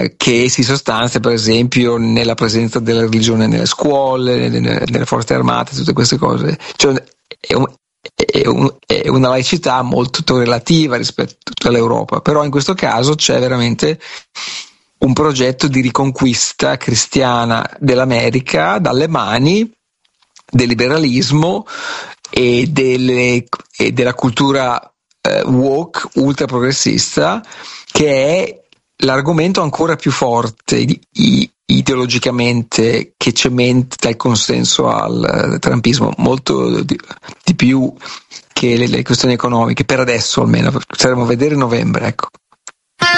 che si sostanzia per esempio nella presenza della religione nelle scuole, nelle forze armate, tutte queste cose. Cioè, è una laicità molto relativa rispetto a tutta l'Europa, però in questo caso c'è veramente un progetto di riconquista cristiana dell'America dalle mani del liberalismo e della cultura woke ultra progressista, che è l'argomento ancora più forte ideologicamente, che cementa il consenso al trumpismo, molto di più che le questioni economiche, per adesso almeno, staremo a vedere a novembre, ecco.